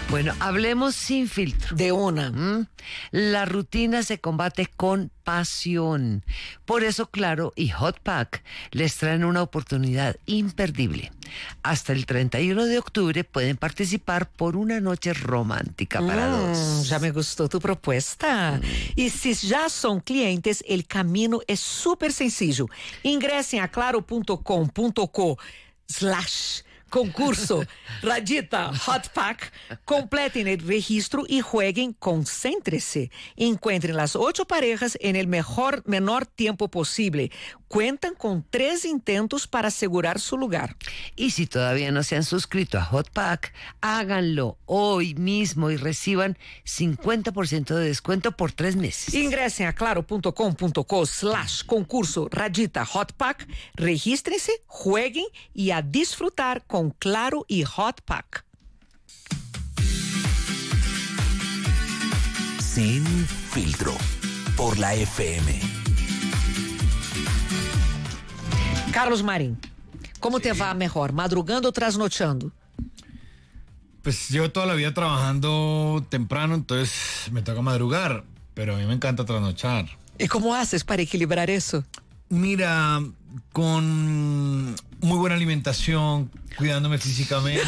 Bueno, hablemos sin filtro. De una. La rutina se combate con pasión. Por eso, Claro y Hot Pack les traen una oportunidad imperdible. Hasta el 31 de octubre pueden participar por una noche romántica para dos. Ya me gustó tu propuesta. Y si ya son clientes, el camino es súper sencillo. Ingresen a claro.com.co/concurso Radita Hot Pack, completen el registro y jueguen, concéntrense. Encuentren las 8 parejas en el menor tiempo posible. Cuentan con 3 intentos para asegurar su lugar. Y si todavía no se han suscrito a Hot Pack, háganlo hoy mismo y reciban 50% de descuento por 3 meses. Ingresen a claro.com.co/concurso Radita Hot Pack, regístrense, jueguen y a disfrutar con Claro y Hot Pack. Sin filtro, por la FM. Carlos Marín, ¿cómo te va mejor, madrugando o trasnochando? Pues llevo toda la vida trabajando temprano, entonces me toca madrugar, pero a mí me encanta trasnochar. ¿Y cómo haces para equilibrar eso? Mira, con muy buena alimentación, cuidándome físicamente.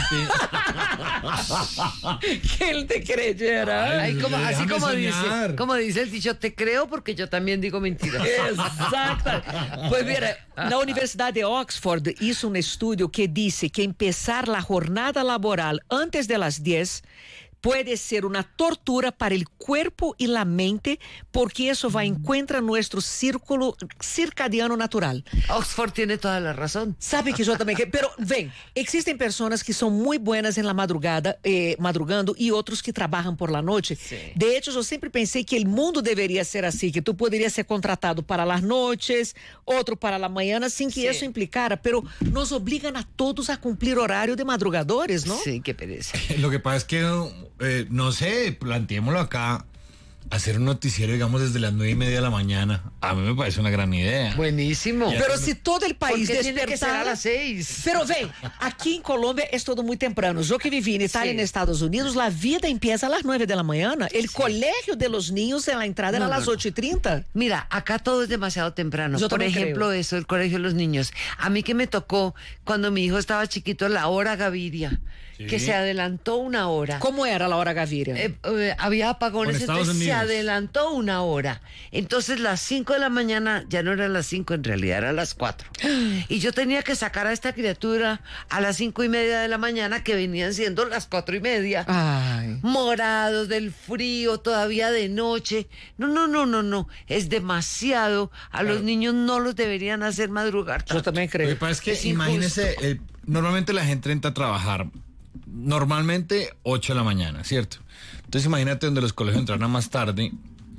Que él te creyera. Ay, así soñar. como dice el dicho, te creo porque yo también digo mentiras. Exacto. Pues mira, la Universidad de Oxford hizo un estudio que dice que empezar la jornada laboral antes de las 10 puede ser una tortura para el cuerpo y la mente, porque eso va en contra de nuestro círculo circadiano natural. Oxford tiene toda la razón. Sabe que yo también... Pero ven, existen personas que son muy buenas en la madrugada, madrugando, y otros que trabajan por la noche. Sí. De hecho, yo siempre pensé que el mundo debería ser así, que tú podrías ser contratado para las noches, otro para la mañana, sin que eso implicara, pero nos obligan a todos a cumplir horario de madrugadores, ¿no? Sí, qué pereza. Lo que pasa es que, no sé, planteémoslo acá, hacer un noticiero, digamos, desde las 9:30 de la mañana. A mí me parece una gran idea. Buenísimo. Pero si todo el país ¿Por qué tiene que ser a despertara... las 6? Pero ven, aquí en Colombia es todo muy temprano. Yo que viví en Italia, en Estados Unidos, la vida empieza a las 9 de la mañana. El colegio de los niños en la entrada era a las 8:30. Mira, acá todo es demasiado temprano. Yo Por también ejemplo, creo. eso, el colegio de los niños. A mí que me tocó cuando mi hijo estaba chiquito, la hora Gaviria, que se adelantó una hora. ¿Cómo era la hora Gaviria? Había apagones, Por Estados entonces se Unidos. adelantó una hora. Entonces las 5 de la mañana ya no eran las 5, en realidad eran las 4. Y yo tenía que sacar a esta criatura a las 5:30 de la mañana, que venían siendo las 4:30. Ay. Morados del frío, todavía de noche. No. Es demasiado. A los niños no los deberían hacer madrugar Yo tanto. también Lo creo. que pasa es que, Es imagínese, normalmente la gente entra a trabajar, normalmente 8 de la mañana, ¿cierto? Entonces imagínate donde los colegios entran a más tarde,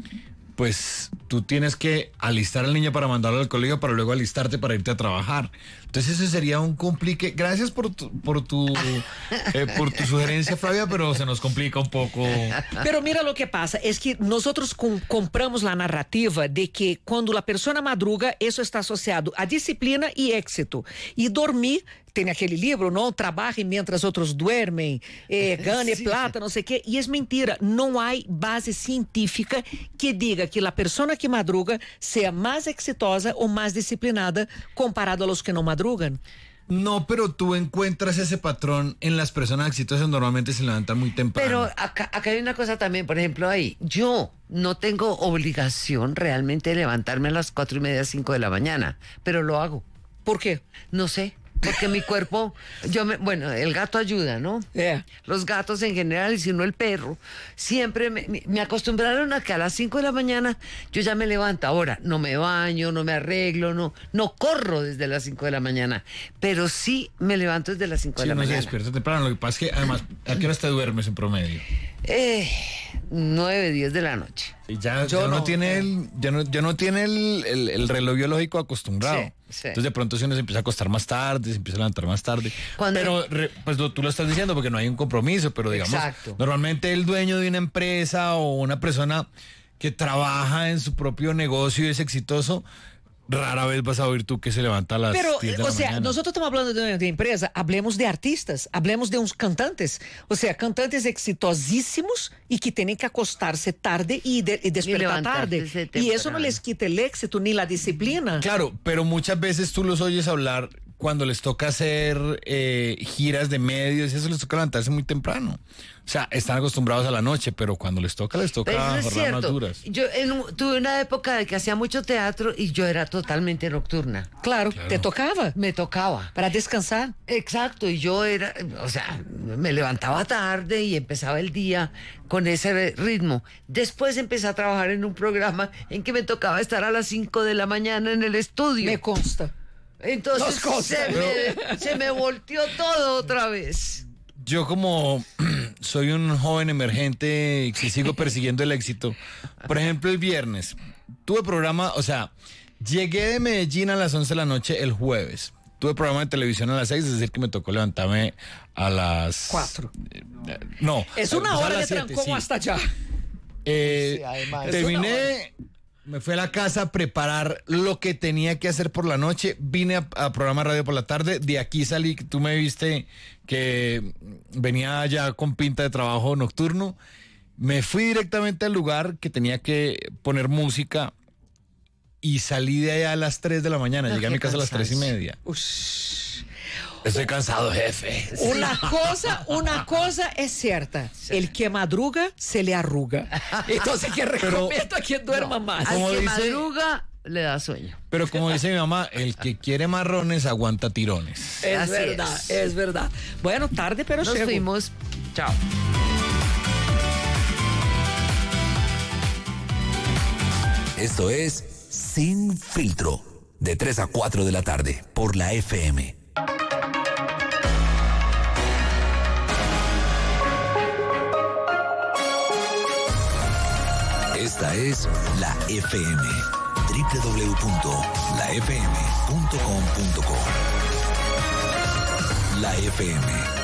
pues tú tienes que alistar al niño para mandarlo al colegio para luego alistarte para irte a trabajar. Entonces eso sería un complique. Gracias por tu sugerencia, Flavia, pero se nos complica un poco. Pero mira lo que pasa, es que nosotros compramos la narrativa de que cuando la persona madruga, eso está asociado a disciplina y éxito. Y dormir, tiene aquele livro, não? Trabalhem mientras outros duermem, gane plata, não sei o quê. E é mentira, não há base científica que diga que a pessoa que madruga seja mais exitosa ou mais disciplinada comparado a los que não madrugan. No, pero tú encuentras ese patrón en las personas exitosas, normalmente se levantan muy temprano. Pero acá hay una cosa también, por ejemplo, ahí, yo no tengo obligación realmente de levantarme a las 4:30, 5 de la mañana, pero lo hago. Por quê? No sé, porque mi cuerpo, bueno, el gato ayuda, ¿no? Los gatos en general, y si no el perro, siempre me acostumbraron a que a las 5 de la mañana yo ya me levanto. Ahora, no me baño, no me arreglo, no corro desde las 5 de la mañana, pero sí me levanto desde las 5 de Sí, la no se mañana. despierta temprano. Lo que pasa es que, además, ¿a qué hora te duermes en promedio? 9, 10 de la noche. Y ya Yo no no, tiene ya no tiene el reloj biológico acostumbrado. Sí, sí. Entonces de pronto se uno se empieza a acostar más tarde, se empieza a levantar más tarde. Cuando- Pero pues tú lo estás diciendo porque no hay un compromiso, pero digamos, Exacto. normalmente el dueño de una empresa o una persona que trabaja en su propio negocio y es exitoso, rara vez vas a oír tú que se levanta a las 10 de la mañana. Nosotros estamos hablando de una empresa, hablemos de artistas, hablemos de unos cantantes, cantantes exitosísimos y que tienen que acostarse tarde y despertar tarde. Y eso no les quita el éxito ni la disciplina. Claro, pero muchas veces tú los oyes hablar cuando les toca hacer giras de medios, eso les toca levantarse muy temprano. O sea, están acostumbrados a la noche, pero cuando les toca jornadas más duras. Yo tuve una época de que hacía mucho teatro y yo era totalmente nocturna. Claro. ¿Te tocaba? Me tocaba. Para descansar. Exacto, y yo me levantaba tarde y empezaba el día con ese ritmo. Después empecé a trabajar en un programa en que me tocaba estar a las 5 de la mañana en el estudio. Me consta. Entonces se me volteó todo otra vez. Yo como soy un joven emergente que sigo persiguiendo el éxito, por ejemplo el viernes tuve programa, llegué de Medellín a las 11 de la noche el jueves, tuve programa de televisión a las 6, es decir que me tocó levantarme a las 4. No. Es una hora de trancón sí. Hasta allá. Terminé, me fui a la casa a preparar lo que tenía que hacer por la noche, vine a programa radio por la tarde, de aquí salí, tú me viste que venía ya con pinta de trabajo nocturno, me fui directamente al lugar que tenía que poner música y salí de allá a las 3 de la mañana, llegué a mi casa a las 3:30. Estoy cansado, jefe. Una cosa es cierta. El que madruga se le arruga. Entonces, que recomiendo a quien duerma más. Al que madruga le da sueño. Pero como dice mi mamá, el que quiere marrones aguanta tirones. Es verdad. Bueno, tarde, pero nos fuimos. Chao. Esto es Sin Filtro, de 3 a 4 de la tarde, por la FM. Esta es la FM, www.lafm.com.co. La FM.